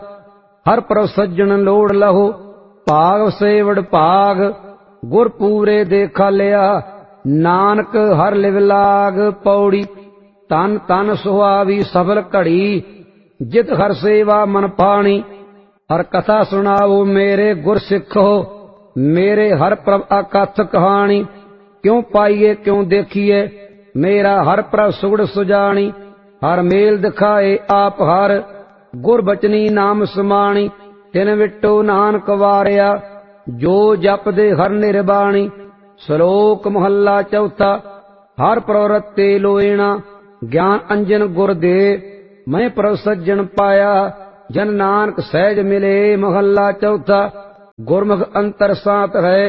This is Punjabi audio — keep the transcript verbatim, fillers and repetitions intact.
ਹਰ ਪ੍ਰਭ ਸੱਜਣ ਲੋੜ ਲਹੋ ਭਾਗ ਸੇਵੜ ਭਾਗ ਗੁਰ ਪੂਰੇ ਦੇਖਾ ਲਿਆ ਨਾਨਕ ਹਰ ਲਿਵ ਲਾਗ ਪੌੜੀ ਤਨ ਤਨ ਸੁਹਾਵੀ ਸਫਲ ਘੜੀ ਜਿਤ ਹਰ ਸੇਵਾ ਮਨ ਪਾਣੀ ਹਰ ਕਥਾ ਸੁਣਾਵੋ ਮੇਰੇ ਗੁਰ ਸਿੱਖੋ ਮੇਰੇ ਹਰ ਪ੍ਰਭ ਅਕਥ ਕਹਾਣੀ ਕਿਉਂ ਪਾਈਏ ਕਿਉਂ ਦੇਖੀਏ ਮੇਰਾ ਹਰ ਪ੍ਰਭ ਸੁਗੜ ਸੁਜਾਣੀ ਹਰ ਮੇਲ ਦਿਖਾਏ ਆਪ ਹਰ ਗੁਰ ਬਚਨੀ ਨਾਮ ਸਮਾਣੀ ਤਿਨ ਵਿਟੋ ਨਾਨਕ ਵਾਰਿਆ ਜੋ ਜਪਦੇ ਹਰ ਨਿਰਬਾਣੀ ਸ਼ਲੋਕ ਮਹੱਲਾ ਚੌਥਾ ਹਰ ਪ੍ਰਭ ਰਤੇ ਲੋਇਣਾ ਗਿਆਨ ਅੰਜਨ ਗੁਰ ਦੇ ਮੈਂ ਪ੍ਰਭ ਸੱਜਣ ਪਾਇਆ ਜਨ ਨਾਨਕ ਸਹਿਜ ਮਿਲੇ ਮਹੱਲਾ ਚੌਥਾ ਗੁਰਮੁਖ ਅੰਤਰ ਸਾਤ ਹੈ